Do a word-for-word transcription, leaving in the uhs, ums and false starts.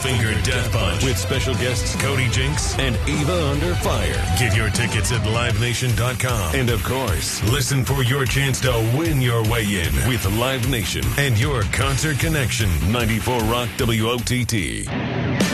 Finger Death Punch with special guests Cody Jinks and Eva Under Fire. Get your tickets at live nation dot com. And of course, listen for your chance to win your way in with Live Nation and your Concert Connection. ninety-four Rock W O T T.